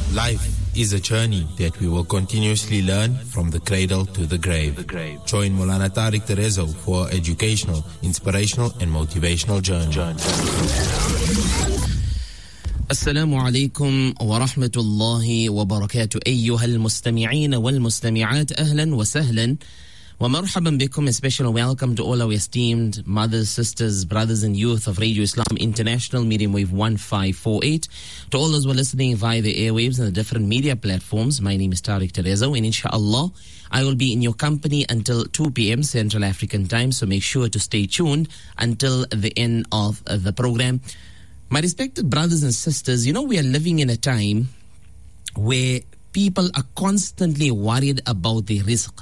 Life is a journey that we will continuously learn from the cradle to the grave. Join Maulana Tariq Terezo for educational, inspirational and motivational journey. السلام عليكم ورحمة الله وبركاته أيها المستمعين والمستمعات أهلا وسهلا ومرحبا بكم. A special welcome to all our esteemed mothers, sisters, brothers and youth of Radio Islam International, medium wave 1548. To all those who are listening via the airwaves and the different media platforms, my name is Tariq Terezo, and inshallah I will be in your company until 2 p.m. Central African time, so make sure to stay tuned until the end of the program. My respected brothers and sisters, you know, we are living in a time where people are constantly worried about their rizq,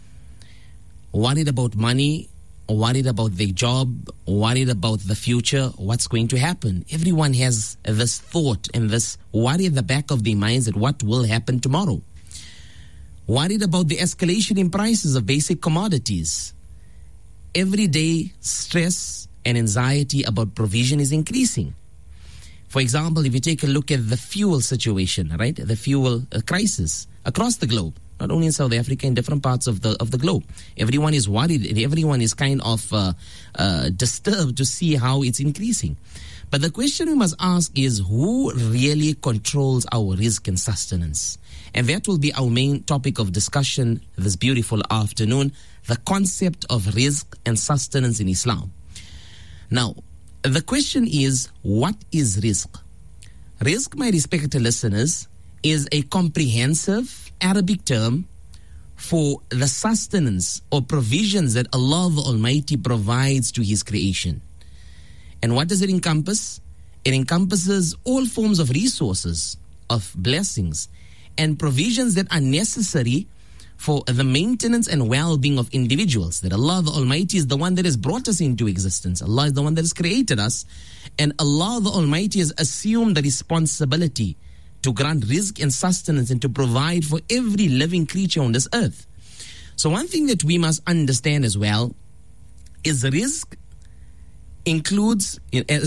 worried about money, worried about their job, worried about the future, what's going to happen. Everyone has this thought and this worry at the back of their minds that what will happen tomorrow. Worried about the escalation in prices of basic commodities. Every day, stress and anxiety about provision is increasing. For example, if you take a look at the fuel situation, right? The fuel crisis across the globe, not only in South Africa, in different parts of the globe. Everyone is worried and everyone is kind of disturbed to see how it's increasing. But the question we must ask is, who really controls our rizq and sustenance? And that will be our main topic of discussion this beautiful afternoon, the concept of rizq and sustenance in Islam. Now, the question is, what is rizq? Rizq, my respected listeners, is a comprehensive Arabic term for the sustenance or provisions that Allah the Almighty provides to His creation. And what does it encompass? It encompasses all forms of resources, of blessings, and provisions that are necessary for the maintenance and well-being of individuals. That Allah the Almighty is the one that has brought us into existence. Allah is the one that has created us. And Allah the Almighty has assumed the responsibility to grant rizq and sustenance and to provide for every living creature on this earth. So one thing that we must understand as well is rizq includes,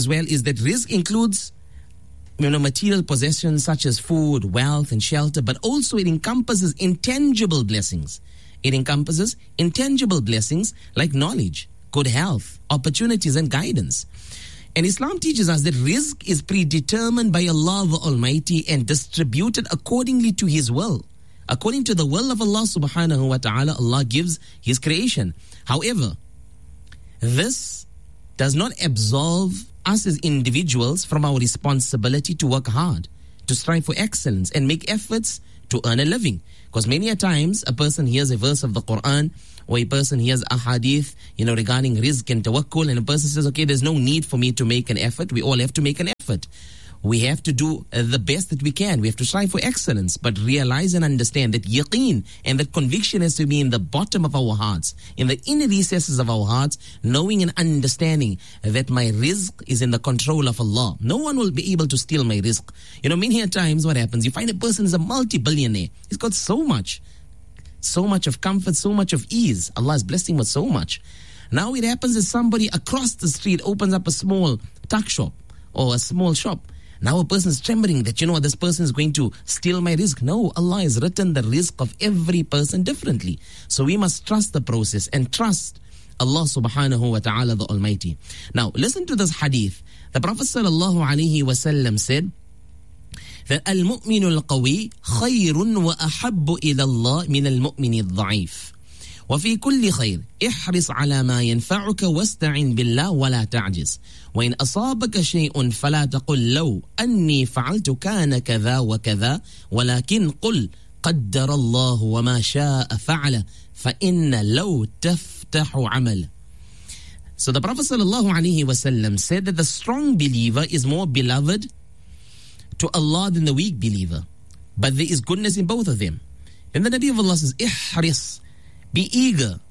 material possessions such as food, wealth, and shelter, but also it encompasses intangible blessings. It encompasses intangible blessings like knowledge, good health, opportunities, and guidance. And Islam teaches us that rizq is predetermined by Allah the Almighty and distributed accordingly to His will. According to the will of Allah subhanahu wa ta'ala, Allah gives His creation. However, this does not absolve us as individuals from our responsibility to work hard, to strive for excellence and make efforts to earn a living. Because many a times a person hears a verse of the Quran or a person hears a hadith, regarding rizq and tawakkul, and a person says, okay, there's no need for me to make an effort. We all have to make an effort. We have to do the best that we can. We have to strive for excellence, but realize and understand that yaqeen and that conviction has to be in the bottom of our hearts, in the inner recesses of our hearts, knowing and understanding that my rizq is in the control of Allah. No one will be able to steal my rizq. Many times what happens, you find a person is a multi-billionaire. He's got so much of comfort, so much of ease. Allah is blessing with so much. Now it happens that somebody across the street opens up a small tuck shop or a small shop. Now a person is trembling that, this person is going to steal my rizq. No, Allah has written the rizq of every person differently. So we must trust the process and trust Allah subhanahu wa ta'ala the Almighty. Now, listen to this hadith. The Prophet sallallahu alayhi wa sallam said that al-mu'minu al-qawi khayrun wa ahabbu ila Allah min al-mu'mini al-dha'if. وفي كل خير احرص على ما ينفعك واستعن بالله ولا تعجز وإن أصابك شيء فلا تقل لو أني فعلت كان كذا وكذا ولكن قل قدر الله وما شاء فعل فإن لو تفتح عمل. So the Prophet sallallahu alaihi wasallam said that the strong believer is more beloved to Allah than the weak believer, but there is goodness in both of them. Then the Nabi of Allah says, ihris, be eager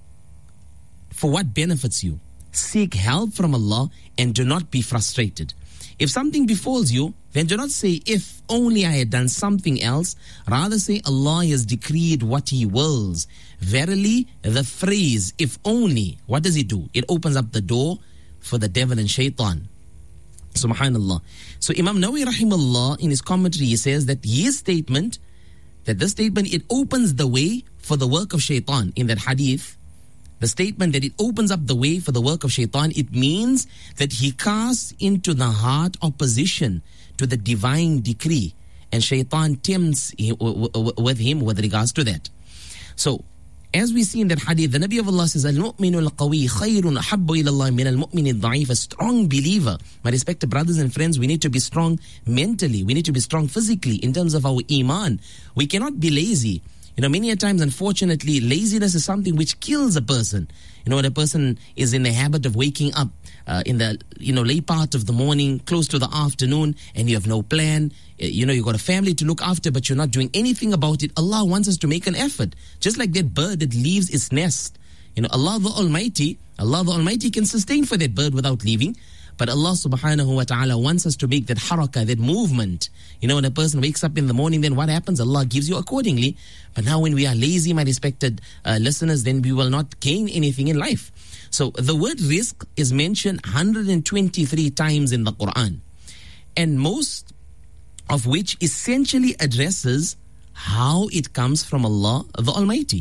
for what benefits you. Seek help from Allah and do not be frustrated. If something befalls you, then do not say, if only I had done something else. Rather say, Allah has decreed what He wills. Verily, the phrase, if only, what does it do? It opens up the door for the devil and shaitan. Subhanallah. So Imam Nawawi rahimahullah, in his commentary, he says that this statement, it opens the way for the work of shaitan. In that hadith, the statement that it opens up the way for the work of shaitan, it means that he casts into the heart opposition to the divine decree, and shaitan tempts with him with regards to that. So, as we see in that hadith, the Nabi of Allah says, Al-mu'minu al-qawi khayrun ahabbu ila Allah min al-mu'min al-da'if. A strong believer. My respected brothers and friends, we need to be strong mentally. We need to be strong physically in terms of our iman. We cannot be lazy. Many a times, unfortunately, laziness is something which kills a person. When a person is in the habit of waking up in the late part of the morning, close to the afternoon, and you have no plan. You've got a family to look after, but you're not doing anything about it. Allah wants us to make an effort. Just like that bird that leaves its nest. Allah the Almighty can sustain for that bird without leaving. But Allah subhanahu wa ta'ala wants us to make that harakah, that movement. When a person wakes up in the morning, then what happens? Allah gives you accordingly. But now when we are lazy, my respected listeners, then we will not gain anything in life. So the word rizq is mentioned 123 times in the Quran. And most of which essentially addresses how it comes from Allah the Almighty.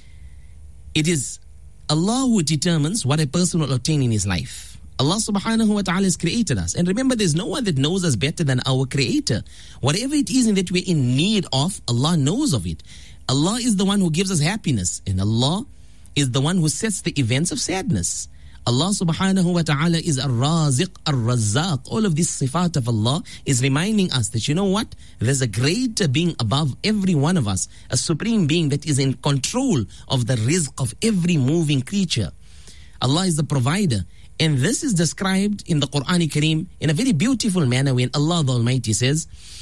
It is Allah who determines what a person will obtain in his life. Allah subhanahu wa ta'ala has created us. And remember, there's no one that knows us better than our Creator. Whatever it is that we're in need of, Allah knows of it. Allah is the one who gives us happiness. And Allah is the one who sets the events of sadness. Allah subhanahu wa ta'ala is Ar-Raziq, Ar-Razzaq. All of this sifat of Allah is reminding us that, what? There's a greater being above every one of us. A supreme being that is in control of the rizq of every moving creature. Allah is the provider. And this is described in the Quran Kareem in a very beautiful manner when Allah the Almighty says,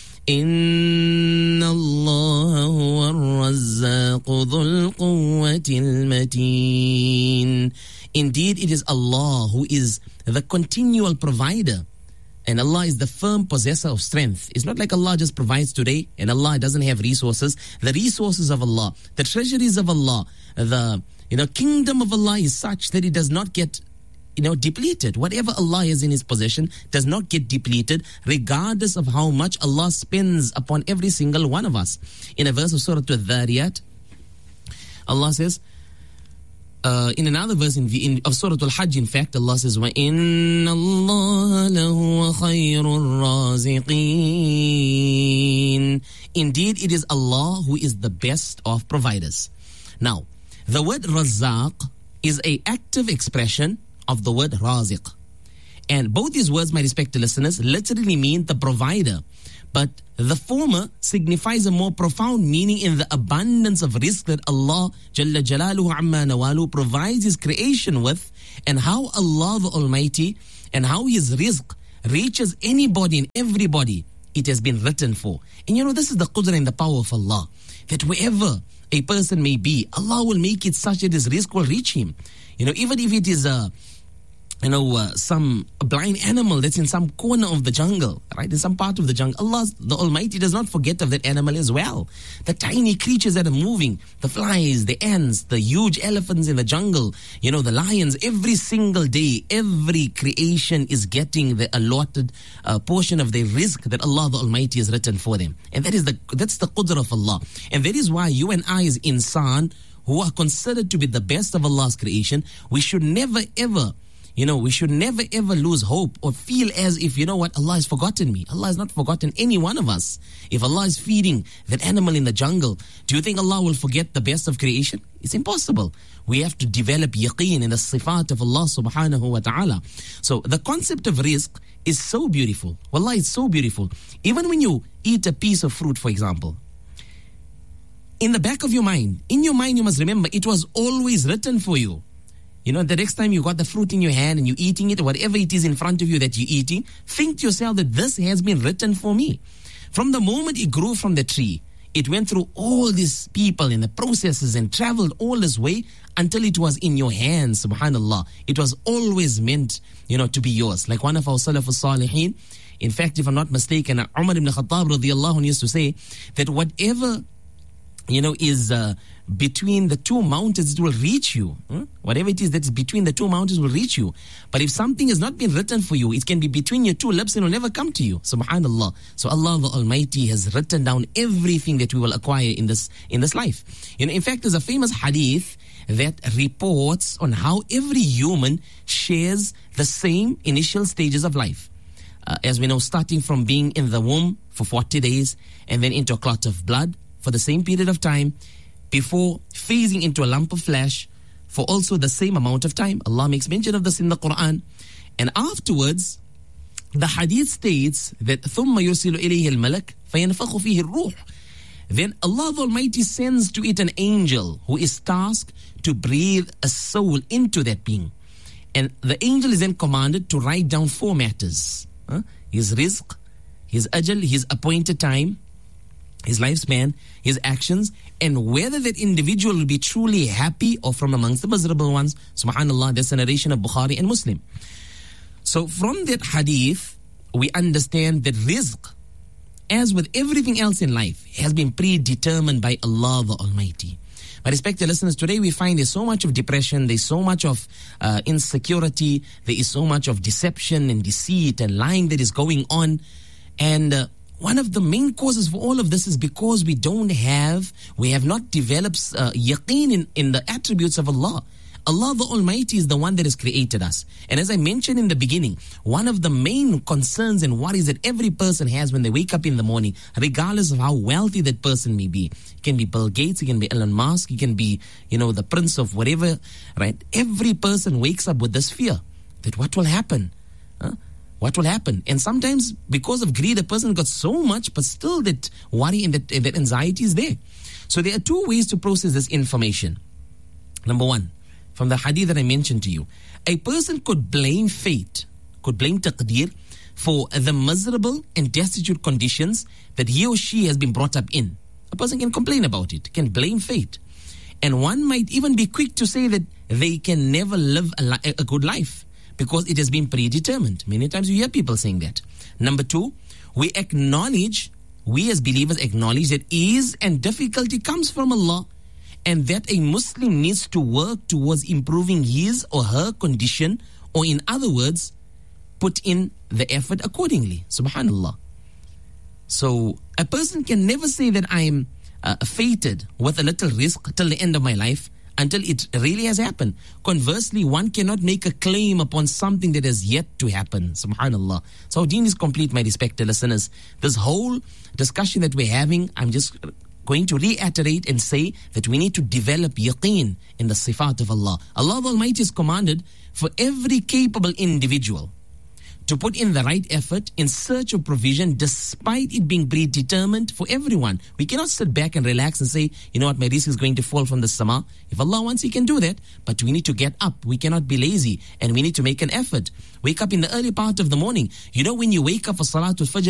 Inna Allah huwa ar-razzaqu dhul quwwatil mateen. Indeed, it is Allah who is the continual provider. And Allah is the firm possessor of strength. It's not like Allah just provides today and Allah doesn't have resources. The resources of Allah, the treasuries of Allah, the kingdom of Allah is such that it does not get depleted. Whatever Allah has in His possession does not get depleted, regardless of how much Allah spends upon every single one of us. In a verse of Surah Al-Dhariyat, Allah says, in another verse of Surah Al-Hajj, in fact, Allah says, وَإِنَّ اللَّهَ لَهُوَ خَيْرُ الرَّازِقِينَ. Indeed, it is Allah who is the best of providers. Now, the word Razzaq is an active expression of the word Raziq. And both these words, my respected listeners, literally mean the provider. But the former signifies a more profound meaning in the abundance of rizq that Allah Jalla Jalaluhu Amma Nawalu provides His creation with, and how Allah the Almighty and how His rizq reaches anybody and everybody it has been written for. And this is the qudra and the power of Allah, that wherever a person may be, Allah will make it such that His rizq will reach him. Even if it is some blind animal that's in some corner of the jungle, right? In some part of the jungle, Allah, the Almighty, does not forget of that animal as well. The tiny creatures that are moving, the flies, the ants, the huge elephants in the jungle, the lions, every single day, every creation is getting the allotted portion of their rizq that Allah, the Almighty, has written for them. And that's the qudra of Allah. And that is why you and I as insan, who are considered to be the best of Allah's creation, we should never ever lose hope or feel as if, Allah has forgotten me. Allah has not forgotten any one of us. If Allah is feeding that animal in the jungle, do you think Allah will forget the best of creation? It's impossible. We have to develop yaqeen in the sifat of Allah subhanahu wa ta'ala. So the concept of rizq is so beautiful. Wallah, it's so beautiful. Even when you eat a piece of fruit, for example, in the back of your mind, you must remember it was always written for you. The next time you got the fruit in your hand and you're eating it, or whatever it is in front of you that you're eating, think to yourself that this has been written for me. From the moment it grew from the tree, it went through all these people and the processes and traveled all this way until it was in your hands, subhanallah. It was always meant, to be yours. Like one of our Salaf al-Salihin, in fact, if I'm not mistaken, Umar ibn Khattab radiyallahu anhu used to say that whatever is between the two mountains, it will reach you. Whatever it is that's between the two mountains will reach you. But if something has not been written for you, it can be between your two lips and will never come to you. Subhanallah. So Allah the Almighty has written down everything that we will acquire in this life. In fact, there's a famous hadith that reports on how every human shares the same initial stages of life. As we know, starting from being in the womb for 40 days and then into a clot of blood for the same period of time, before phasing into a lump of flesh for also the same amount of time. Allah makes mention of this in the Quran. And afterwards, the hadith states that ثُمَّ يُرْسِلُ إِلَيْهِ الْمَلَكُ فَيَنْفَخُ فِيهِ الرُّوحُ. Then Allah the Almighty sends to it an angel who is tasked to breathe a soul into that being. And the angel is then commanded to write down 4 matters. His rizq, his ajal, his appointed time, his lifespan, his actions, and whether that individual will be truly happy or from amongst the miserable ones. Subhanallah, that's a narration of Bukhari and Muslim. So from that hadith, we understand that rizq, as with everything else in life, has been predetermined by Allah the Almighty. My respected listeners, today we find there's so much of depression, there's so much of insecurity, there is so much of deception and deceit and lying that is going on. And one of the main causes for all of this is because we have not developed yaqeen in the attributes of Allah. Allah the Almighty is the one that has created us. And as I mentioned in the beginning, one of the main concerns and worries that every person has when they wake up in the morning, regardless of how wealthy that person may be, it can be Bill Gates, it can be Elon Musk, it can be, the prince of whatever, right? Every person wakes up with this fear that what will happen? What will happen? And sometimes because of greed, a person got so much, but still that worry and that anxiety is there. So there are 2 ways to process this information. Number 1, from the hadith that I mentioned to you, a person could blame fate, could blame taqdeer for the miserable and destitute conditions that he or she has been brought up in. A person can complain about it, can blame fate. And one might even be quick to say that they can never live a good life, because it has been predetermined. Many times you hear people saying that. Number 2, we as believers acknowledge that ease and difficulty comes from Allah, and that a Muslim needs to work towards improving his or her condition, or in other words, put in the effort accordingly. Subhanallah. So a person can never say that I'm fated with a little risk till the end of my life, until it really has happened. Conversely, one cannot make a claim upon something that has yet to happen. Subhanallah. So our deen is complete, my respected listeners. This whole discussion that we're having, I'm just going to reiterate and say that we need to develop yaqeen in the sifat of Allah. Allah the Almighty is commanded for every capable individual to put in the right effort in search of provision, despite it being predetermined for everyone. We cannot sit back and relax and say, you know what, my risk is going to fall from the sama. If Allah wants, He can do that. But we need to get up. We cannot be lazy, and we need to make an effort. Wake up in the early part of the morning. When you wake up for Salatul Fajr,